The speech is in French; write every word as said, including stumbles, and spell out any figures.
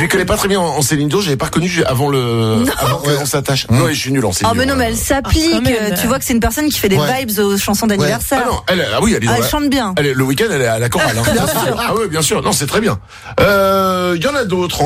Je les connais pas très bien en Céline Dion, j'avais pas reconnu avant le, Non. avant qu'on s'attache. Non, je suis nul en Céline Ah, Dion. mais non, mais elle s'applique. Ah, quand même. Tu vois que c'est une personne qui fait des Ouais. vibes aux chansons d'anniversaire. Ah non, elle, ah oui, elle est dans Ah, elle la- chante bien. elle est- le week-end, elle est à la chorale. Hein. Bien sûr. Ah oui, bien sûr. Non, c'est très bien. Euh, il y en a d'autres.